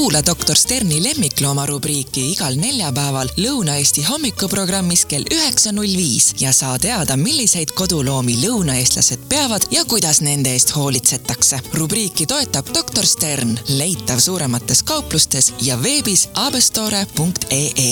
Kuula Dr. Sterni lemmiklooma rubriiki igal neljapäeval Lõuna-Eesti hommikuprogrammis kell 9.05 ja saa teada, milliseid koduloomi lõunaeestlased peavad ja kuidas nende eest hoolitsetakse. Rubriiki toetab Dr. Stern, leitav suuremates kauplustes ja veebis abestore.ee.